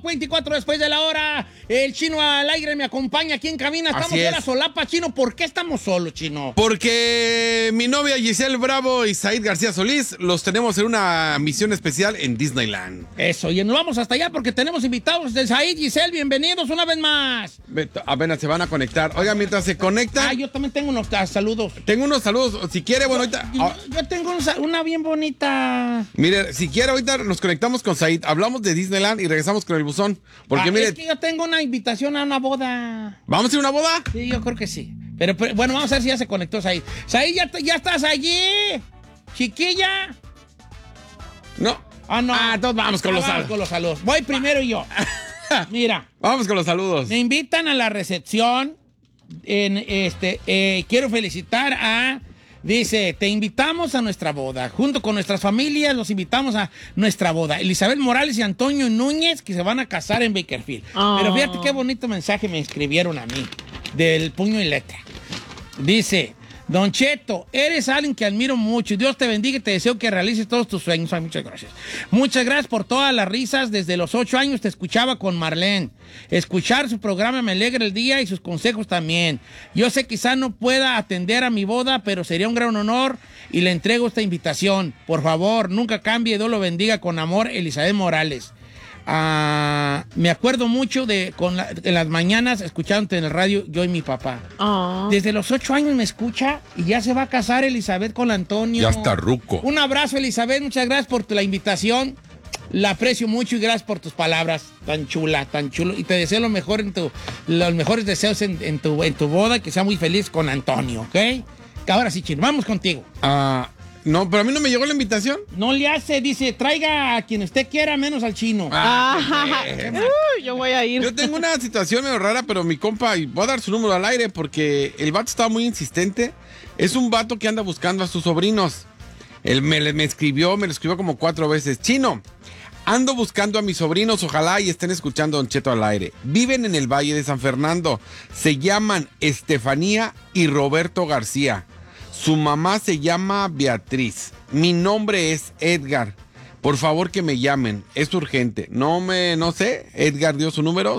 24 después de la hora. El Chino al aire me acompaña aquí en cabina. Estamos en la solapa, Chino. ¿Por qué estamos solos, Chino? Porque mi novia Giselle Bravo y Said García Solís los tenemos en una misión especial en Disneyland. Eso, y nos vamos hasta allá porque tenemos invitados de Said, Giselle. Bienvenidos una vez más. Apenas se van a conectar. Oiga, mientras se conectan... yo también tengo unos saludos. Tengo unos saludos. Si quiere, bueno, ahorita... Yo tengo una bien bonita. Mire, si quiere, ahorita nos conectamos con Said. Hablamos de Disneyland y regresamos con el buzón. Porque mire... Es que yo tengo una invitación a una boda. ¿Vamos a ir a una boda? Sí, yo creo que sí. Pero bueno, vamos a ver si ya se conectó Said. Said, ¿ya estás allí? ¿Chiquilla? No. No. Entonces vamos con los saludos. Con los saludos. Voy primero yo. Mira. Vamos con los saludos. Me invitan a la recepción. Quiero felicitar a... Dice, te invitamos a nuestra boda. Junto con nuestras familias los invitamos a nuestra boda. Elizabeth Morales y Antonio Núñez, que se van a casar en Bakersfield. Pero fíjate qué bonito mensaje me escribieron a mí, del puño y letra. Dice, Don Cheto, eres alguien que admiro mucho. Dios te bendiga y te deseo que realices todos tus sueños. Ay, muchas gracias. Muchas gracias por todas las risas. Desde los 8 años te escuchaba con Marlene. Escuchar su programa me alegra el día y sus consejos también. Yo sé quizá no pueda atender a mi boda, pero sería un gran honor y le entrego esta invitación. Por favor, nunca cambie. Dios lo bendiga con amor, Elizabeth Morales. Me acuerdo mucho en las mañanas escuchándote en el radio, yo y mi papá. Desde los 8 años me escucha y ya se va a casar Elizabeth con Antonio. Ya está ruco. Un abrazo, Elizabeth, muchas gracias por la invitación. La aprecio mucho y gracias por tus palabras tan chula, tan chulo. Y te deseo lo mejor los mejores deseos en tu boda, que sea muy feliz con Antonio, ¿ok? Ahora sí, Chino, vamos contigo. No, pero a mí no me llegó la invitación. No le hace, dice, traiga a quien usted quiera, menos al Chino. Yo voy a ir. Yo tengo una situación medio rara, pero mi compa, y voy a dar su número al aire porque el vato estaba muy insistente. Es un vato que anda buscando a sus sobrinos. Él me lo escribió como 4 veces. Chino, ando buscando a mis sobrinos, ojalá y estén escuchando Don Cheto al aire. Viven en el Valle de San Fernando. Se llaman Estefanía y Roberto García. Su mamá se llama Beatriz. Mi nombre es Edgar. Por favor que me llamen. Es urgente. No sé. Edgar dio su número.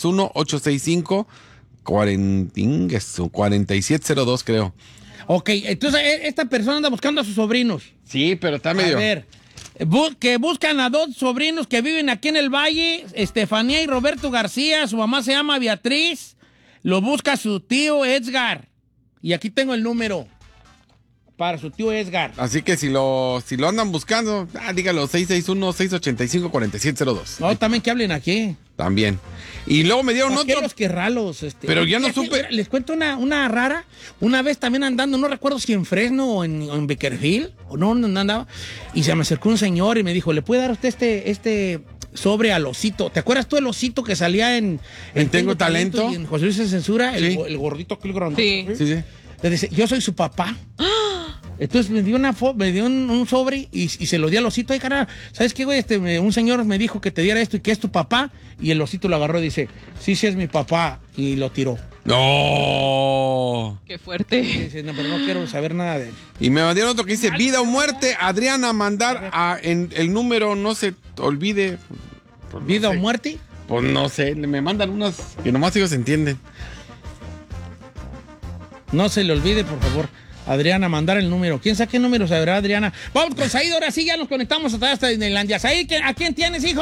661-865-4702, creo. Ok, entonces esta persona anda buscando a sus sobrinos. Sí, pero está medio... A ver, que buscan a 2 sobrinos que viven aquí en el Valle. Estefanía y Roberto García. Su mamá se llama Beatriz. Lo busca su tío Edgar. Y aquí tengo el número. Para su tío Edgar. Así que si lo andan buscando, dígalo, 661-685-4702. No, también que hablen aquí. También. Y luego me dieron otro. Los que ralos, Pero ya no supe. Les cuento una rara. Una vez también andando, no recuerdo si en Fresno o en Bakersfield, o no andaba, y se me acercó un señor y me dijo, ¿le puede dar usted este sobre al osito? ¿Te acuerdas tú del osito que salía en Tengo Talento? Y en José Luis se Censura, sí. el gordito aquel grande. Sí. Le dice, yo soy su papá. Entonces me dio un sobre y se lo di al osito. Ay, carnal, ¿sabes qué, güey? Un señor me dijo que te diera esto y que es tu papá. Y el osito lo agarró y dice, sí es mi papá. Y lo tiró. ¡No! ¡Qué fuerte! Y dice, no, pero no quiero saber nada de él. Y me dieron otro que dice, vida o muerte. Adriana, mandar en el número, no se olvide. Pues ¿vida o muerte? Pues no sé, me mandan unas que nomás ellos entienden. No se le olvide, por favor. Adriana, mandar el número. ¿Quién sabe qué número sabrá, Adriana? Vamos con Said, ahora sí, ya nos conectamos hasta Disneylandia. Said, ¿a quién tienes, hijo?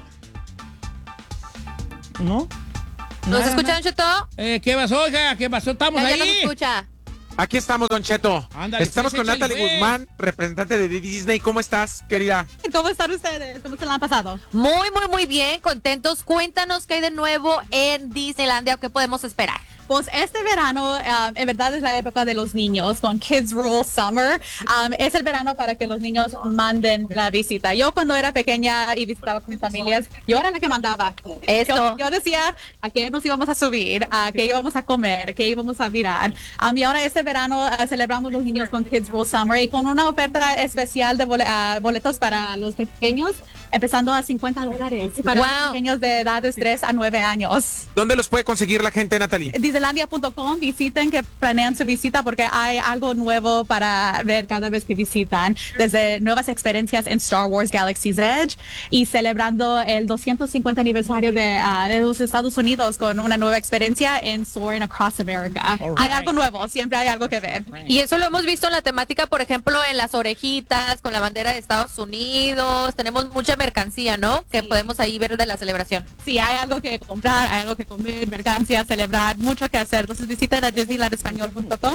¿No? ¿Nos escuchan, Cheto? ¿Qué pasó, hija? ¿Qué pasó? ¿Estamos ahí? Ya nos escucha. Aquí estamos, Don Cheto. Ándale, estamos con Natalie Guzmán, representante de Disney. ¿Cómo estás, querida? ¿Cómo están ustedes? ¿Cómo se la han pasado? Muy bien, contentos. Cuéntanos qué hay de nuevo en Disneylandia o qué podemos esperar. Pues este verano, en verdad es la época de los niños, con Kids Rule Summer. Es el verano para que los niños manden la visita. Yo cuando era pequeña y visitaba con mis familias, yo era la que mandaba. Yo decía a qué nos íbamos a subir, a qué íbamos a comer, qué íbamos a mirar. Y ahora este verano celebramos los niños con Kids Rule Summer y con una oferta especial de boletos para los pequeños, empezando a $50 para los pequeños de edades 3 a 9 años. ¿Dónde los puede conseguir la gente, Natalie? Disneylandia.com, visiten, que planean su visita porque hay algo nuevo para ver cada vez que visitan, desde nuevas experiencias en Star Wars Galaxy's Edge y celebrando el 250 aniversario de los Estados Unidos con una nueva experiencia en Soaring Across America. Hay algo nuevo, siempre hay algo que ver. Y eso lo hemos visto en la temática, por ejemplo, en las orejitas, con la bandera de Estados Unidos. Tenemos mucha mercancía, ¿no? Que podemos ahí ver de la celebración. Sí, hay algo que comprar, hay algo que comer, mercancía, celebrar, mucho que hacer. Entonces visiten a disneylandespañol.com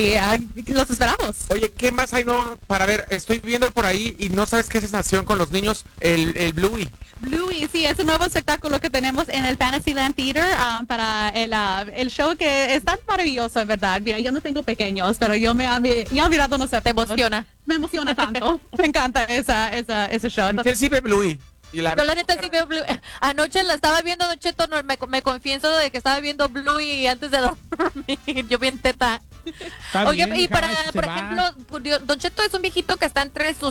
y los esperamos. Oye, ¿qué más hay no para ver? Estoy viendo por ahí y no sabes qué sensación con los niños, el Bluey. Bluey, sí, es un nuevo espectáculo que tenemos en el Fantasyland Theater para el show, que es tan maravilloso, en verdad. Mira, yo no tengo pequeños, pero yo he mirado, no sé, ¿Te emociona? Me emociona tanto. Me encanta ese show. ¿Qué sirve Bluey? Y Yo la neta sí veo Blue. Anoche la estaba viendo, Don Cheto, me confieso de que estaba viendo Blue y antes de dormir, yo bien teta. Está Oye, bien, y para, hija, se por va. ejemplo, Don Cheto es un viejito que está entre sus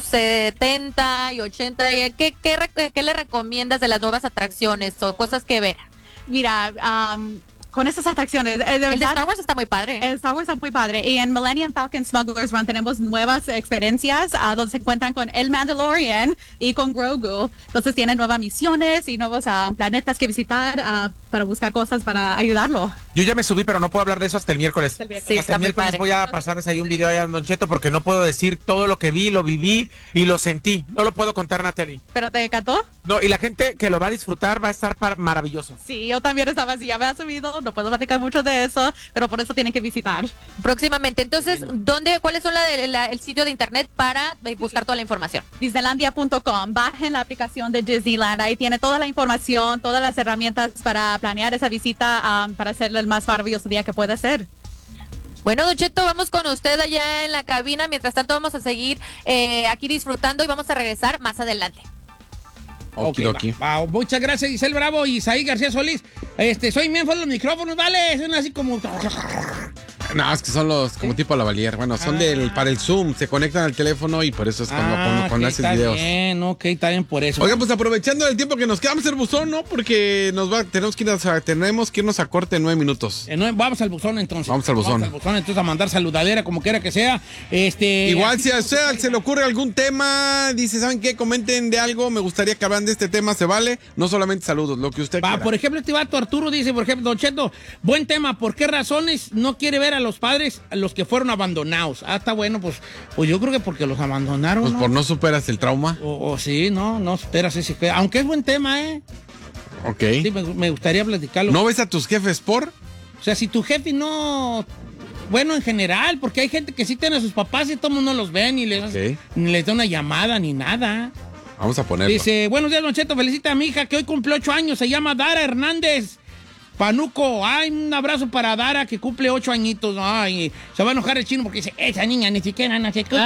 70 y 80. ¿Qué le recomiendas de las nuevas atracciones o cosas que ver? Mira, con estas atracciones, de El de verdad, Star Wars está muy padre. el Star Wars está muy padre. Y en Millennium Falcon Smugglers Run tenemos nuevas experiencias donde se encuentran con el Mandalorian y con Grogu. Entonces tienen nuevas misiones y nuevos planetas que visitar para buscar cosas para ayudarlo. Yo ya me subí, pero no puedo hablar de eso hasta el miércoles. Hasta el miércoles. Sí, Hasta está el muy miércoles padre. voy a pasarles ahí un video allá en Don Cheto porque no puedo decir todo lo que vi, lo viví y lo sentí. No lo puedo contar, Natalie. ¿Pero te encantó? No, y la gente que lo va a disfrutar va a estar maravilloso. Sí, yo también estaba así, ya me ha subido, no puedo platicar mucho de eso, pero por eso tienen que visitar. Próximamente. Entonces, ¿cuáles son el sitio de internet para buscar toda la información? Disneylandia.com, bajen la aplicación de Disneyland, ahí tiene toda la información, todas las herramientas para planear esa visita, para hacerle el más maravilloso día que pueda ser. Bueno, Don Cheto, vamos con usted allá en la cabina. Mientras tanto, vamos a seguir aquí disfrutando y vamos a regresar más adelante. Okidoki. Va. Muchas gracias, Giselle Bravo y Isaí García Solís. Soy miembro de los micrófonos, ¿vale? Son así como... No, es que son los como tipo lavalier. Bueno, son para el Zoom. Se conectan al teléfono y por eso es cuando ok, haces está videos. bien, ok, está bien por eso. Oigan, pues aprovechando el tiempo que nos queda, vamos a hacer buzón, ¿no? Porque tenemos que irnos a corte en 9 minutos. Vamos al buzón entonces. Vamos al buzón. Entonces a mandar saludadera como quiera que sea. Igual si a usted se le ocurre algún tema, dice, ¿saben qué? Comenten de algo, me gustaría que hablan de este tema, se vale. No solamente saludos, lo que usted quiera. Por ejemplo, este vato Arturo dice, por ejemplo, Don Cheto, buen tema, ¿por qué razones no quiere ver a los padres a los que fueron abandonados? Está bueno, pues yo creo que porque los abandonaron, Pues ¿no? por no superas el trauma. O sí, no esperas ese... Aunque es buen tema, ¿eh? Ok. Sí, me gustaría platicarlo. ¿No ves a tus jefes por? O sea, si tu jefe no... Bueno, en general, porque hay gente que sí tiene a sus papás y todo el mundo los ve ni les da una llamada ni nada. Vamos a ponerlo. Dice, buenos días, Don Cheto, felicita a mi hija que hoy cumple 8 años, se llama Dara Hernández Panuco. Ay, un abrazo para Dara que cumple 8 añitos. Ay, se va a enojar el chino porque dice, esa niña ni siquiera no sé qué.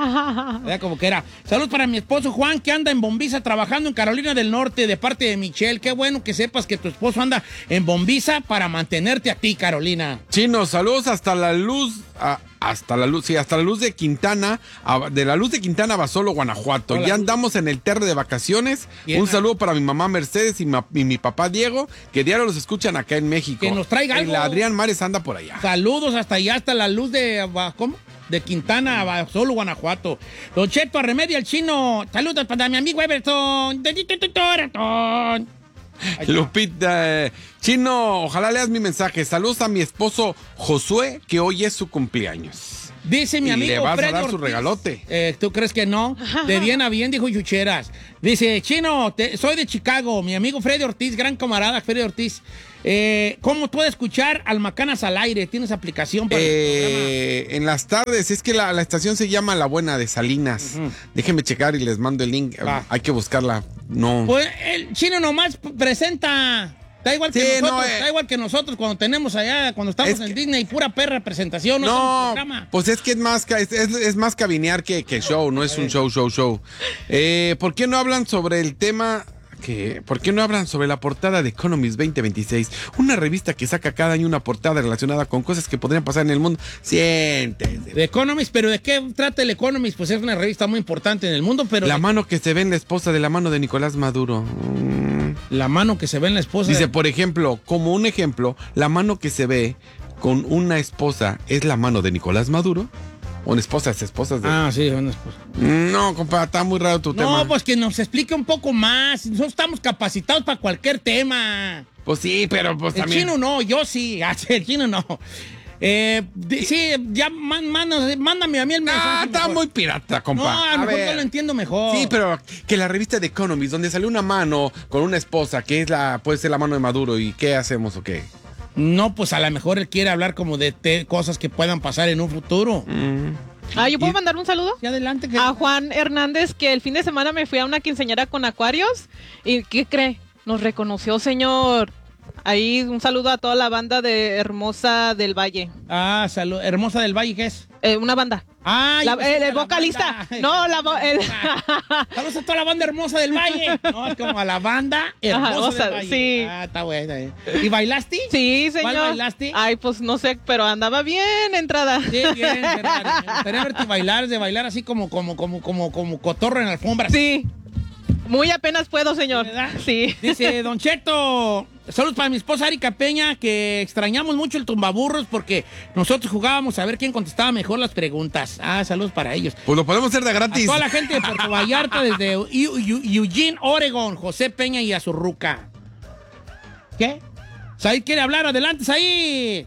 Era como que era. Saludos para mi esposo Juan, que anda en Bombiza trabajando en Carolina del Norte de parte de Michelle. Qué bueno que sepas que tu esposo anda en Bombiza para mantenerte a ti, Carolina. Chino, saludos hasta la luz de Quintana, de la Luz de Quintana, Basolo, Guanajuato. Hola, ya Luz. andamos en el terre de vacaciones. Bien. Un saludo para mi mamá Mercedes y mi papá Diego, que diario los escuchan acá en México. Que nos traiga algo. El Adrián Mares anda por allá. Saludos hasta allá, hasta la Luz de... ¿Cómo? De Quintana, solo Guanajuato. Don Cheto, Remedia al chino. Saludos para mi amigo Everton. Lupita, Chino, ojalá leas mi mensaje. Saludos a mi esposo Josué, que hoy es su cumpleaños. Dice mi Y amigo le vas Freddy a dar su Ortiz. regalote. ¿Tú crees que no? De bien a bien, dijo Chucheras. Dice, Chino, soy de Chicago. Mi amigo Freddy Ortiz, gran camarada Freddy Ortiz. ¿Cómo puedo escuchar al Macanas al aire? ¿Tienes aplicación para el programa? En las tardes, es que la estación se llama La Buena de Salinas. Déjenme checar y les mando el link. Va. Hay que buscarla. No. Pues el Chino nomás presenta. Da igual que Sí, nosotros, no, da igual que nosotros cuando tenemos allá, cuando estamos es en que- Disney, pura perra presentación, no No, hacemos programa. pues es que es más cabinear que show, no es un show. ¿Por qué no hablan sobre el tema? ¿Por qué no hablan sobre la portada de Economist 2026? Una revista que saca cada año una portada relacionada con cosas que podrían pasar en el mundo. Siéntese. The Economist, pero ¿de qué trata el Economist? Pues es una revista muy importante en el mundo, pero... La mano que se ve en la esposa de la mano de Nicolás Maduro. La mano que se ve en la esposa. Dice, por ejemplo, como un ejemplo, la mano que se ve con una esposa es la mano de Nicolás Maduro. O una esposa, esposas de... Ah, sí, una esposa. No, compa, está muy raro tu tema. No, pues que nos explique un poco más. Nosotros estamos capacitados para cualquier tema. Pues sí, pero pues El también... chino no, yo sí. El chino no. Sí, ya mándame a mí el mensaje. está mejor. muy pirata, compa. No, a lo mejor yo lo entiendo mejor. Sí, pero que la revista de Economist, donde salió una mano con una esposa, que es puede ser la mano de Maduro, ¿y qué hacemos o qué? No, pues a lo mejor él quiere hablar como de cosas que puedan pasar en un futuro. ¿Yo puedo mandar un saludo? Sí, adelante. A Juan Hernández, que el fin de semana me fui a una quinceañera con acuarios. ¿Y qué cree? Nos reconoció, señor. Ahí un saludo a toda la banda de Hermosa del Valle. Ah, salud. Hermosa del Valle, ¿qué es? Una banda. Ah, el vocalista. No, Saludos a toda la banda Hermosa del Valle. No, es como a la banda Hermosa del Valle. Sí. Ah, está bueno. ¿Y bailaste? Sí, señor. ¿Cuál bailaste? Ay, pues no sé, pero andaba bien entrada. Sí, bien. Me gustaría verte bailar, de bailar así como cotorro en la alfombra. Sí. Muy apenas puedo, señor. ¿Verdad? Sí. Dice Don Cheto, saludos para mi esposa Erika Peña, que extrañamos mucho el tumbaburros porque nosotros jugábamos a ver quién contestaba mejor las preguntas. Ah, saludos para ellos. Pues lo podemos hacer de A gratis. toda la gente de Puerto Vallarta, desde Eugene, Oregon, José Peña y Azurruca. ¿Qué? Said quiere hablar, adelante, Said.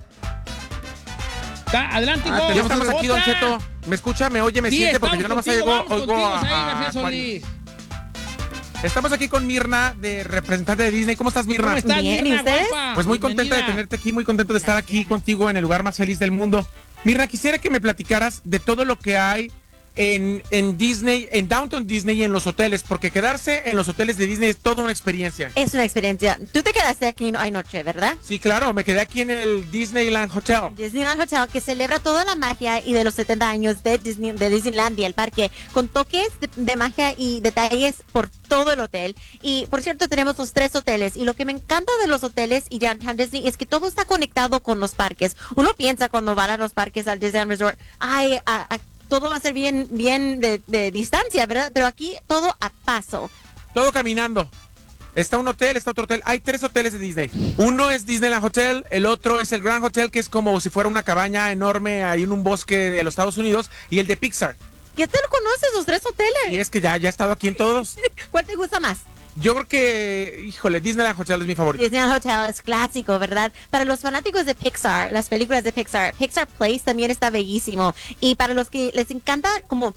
Adelante, Ya Go. estamos aquí, Don Otra. Cheto. ¿Me escucha? ¿Me oye? ¿Me Sí, siente? Porque yo estamos nomás contigo, oigo vamos contigo, Said a García Juan. Solís. Estamos aquí con Mirna, de representante de Disney. ¿Cómo estás, Mirna? ¿Cómo estás, Bien, Mirna, ¿y ustedes? guapa? Pues muy contenta de Bienvenida. tenerte aquí, muy contento de estar aquí contigo en el lugar más feliz del mundo. Mirna, quisiera que me platicaras de todo lo que hay en Disney, en Downtown Disney y en los hoteles, porque quedarse en los hoteles de Disney es toda una experiencia. Es una experiencia. Tú te quedaste aquí anoche, ¿verdad? Sí, claro, me quedé aquí en el Disneyland Hotel. Disneyland Hotel, que celebra toda la magia y de los 70 años de Disneyland y el parque, con toques de magia y detalles por todo el hotel. Y, por cierto, tenemos los 3 hoteles. Y lo que me encanta de los hoteles y Downtown Disney es que todo está conectado con los parques. Uno piensa cuando van a los parques al Disneyland Resort, todo va a ser bien de distancia, ¿verdad? Pero aquí todo a paso. Todo caminando. Está un hotel, está otro hotel. Hay 3 hoteles de Disney. Uno es Disneyland Hotel, el otro es el Grand Hotel, que es como si fuera una cabaña enorme ahí en un bosque de los Estados Unidos, y el de Pixar. ¿Ya te lo conoces, los 3 Y hoteles? es que ya he estado aquí en todos. ¿Cuál te gusta más? Yo creo que, híjole, Disneyland Hotel es mi favorito. Disneyland Hotel es clásico, ¿verdad? Para los fanáticos de Pixar, las películas de Pixar, Pixar Place también está bellísimo. Y para los que les encanta como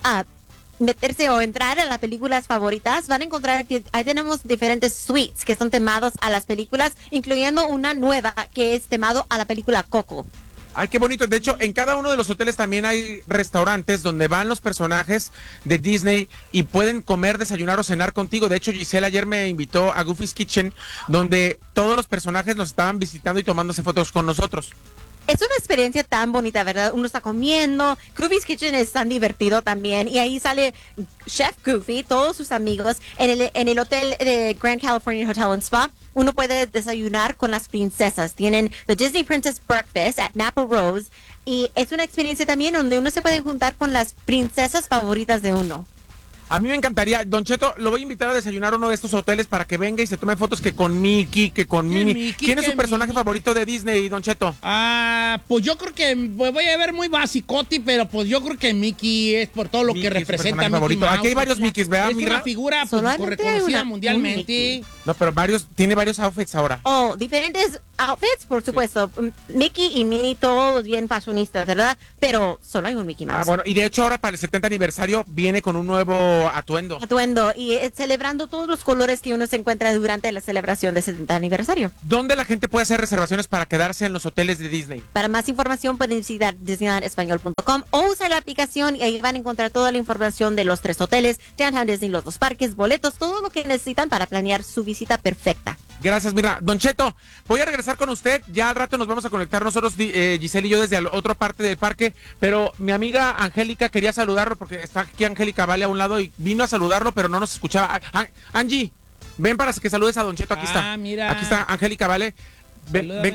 meterse o entrar en las películas favoritas, van a encontrar que ahí tenemos diferentes suites que son temados a las películas, incluyendo una nueva que es temado a la película Coco. Ay, qué bonito. De hecho, en cada uno de los hoteles también hay restaurantes donde van los personajes de Disney y pueden comer, desayunar o cenar contigo. De hecho, Giselle ayer me invitó a Goofy's Kitchen, donde todos los personajes nos estaban visitando y tomándose fotos con nosotros. Es una experiencia tan bonita, ¿verdad? Uno está comiendo, Goofy's Kitchen es tan divertido también, y ahí sale Chef Goofy, todos sus amigos, en el hotel de Grand Californian Hotel and Spa. Uno puede desayunar con las princesas. Tienen The Disney Princess Breakfast at Napa Rose, y es una experiencia también donde uno se puede juntar con las princesas favoritas de uno. A mí me encantaría, Don Cheto, lo voy a invitar a desayunar a uno de estos hoteles para que venga y se tome fotos que con Mickey, que con ¿Qué Minnie. Mickey? ¿Quién es ¿Qué su personaje Mickey? favorito de Disney, Don Cheto? Pues yo creo que voy a ver muy basicoti, pero pues yo creo que Mickey es por todo lo Mickey que es su representa personaje Mickey favorito. Mouse. Aquí hay varios Mickeys, ¿verdad, Es Mirra? una figura pues, Solamente reconocida un mundialmente. Mickey. No, pero tiene varios outfits ahora. Oh, diferentes outfits, por supuesto. Mickey y Minnie, todos bien fashionistas, ¿verdad? Pero solo hay un Mickey Mouse. Bueno, y de hecho ahora para el 70 aniversario viene con un nuevo atuendo. Atuendo y celebrando todos los colores que uno se encuentra durante la celebración del 70 aniversario. ¿Dónde la gente puede hacer reservaciones para quedarse en los hoteles de Disney? Para más información pueden visitar disneylandespañol.com o usar la aplicación y ahí van a encontrar toda la información de los 3 hoteles, Downtown Disney, los 2 parques, boletos, todo lo que necesitan para planear su visita perfecta. Gracias, Mirna. Don Cheto, voy a regresar con usted. Ya al rato nos vamos a conectar nosotros, Giselle y yo, desde la otra parte del parque. Pero mi amiga Angélica quería saludarlo porque está aquí Angélica Vale a un lado y vino a saludarlo, pero no nos escuchaba. Angie, ven para que saludes a Don Cheto. Aquí está. Mira. Aquí está Angélica Vale. Ven, Salúdame.